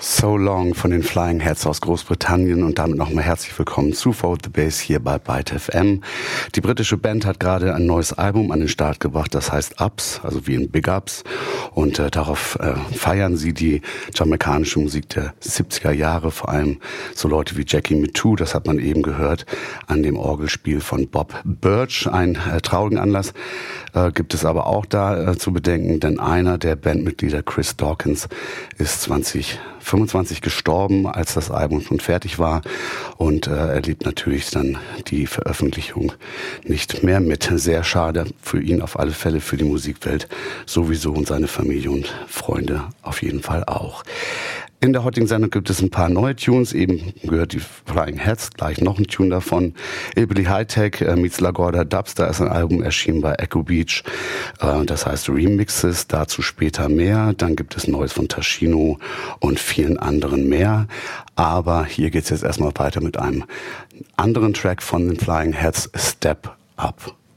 So Long von den Flying Heads aus Großbritannien und damit nochmal herzlich willkommen zu Forward the Bass hier bei Byte FM. Die britische Band hat gerade ein neues Album an den Start gebracht, das heißt Ups, also wie in Big Ups, und darauf feiern sie die jamaikanische Musik der 70er Jahre, vor allem so Leute wie Jackie Mittoo, das hat man eben gehört, an dem Orgelspiel von Bob Birch. Einen traurigen Anlass gibt es aber auch zu bedenken, denn einer der Bandmitglieder, Chris Dawkins, ist 2025 gestorben, als das Album schon fertig war, und erlebt natürlich dann die Veröffentlichung nicht mehr mit. Sehr schade für ihn auf alle Fälle, für die Musikwelt sowieso und seine Familie und Freunde auf jeden Fall auch. In der heutigen Sendung gibt es ein paar neue Tunes, eben gehört die Flying Heads, gleich noch ein Tune davon. Hillbilly High-Tech meets LaGuardia Dubs, da ist ein Album erschienen bei Echo Beach, das heißt Remixes, dazu später mehr. Dann gibt es Neues von Tashino und vielen anderen mehr. Aber hier geht's jetzt erstmal weiter mit einem anderen Track von den Flying Heads, Step Up.